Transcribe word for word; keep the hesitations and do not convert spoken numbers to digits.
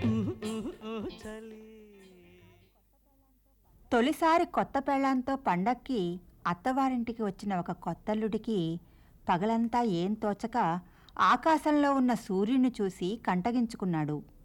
తొలిసారి కొత్త పెళ్ళాంతో పండక్కి అత్తవారింటికి వచ్చిన ఒక కొత్తల్లుడికి పగలంతా ఏం తోచక ఆకాశంలో ఉన్న సూర్యుని చూసి కంటగించుకున్నాడు.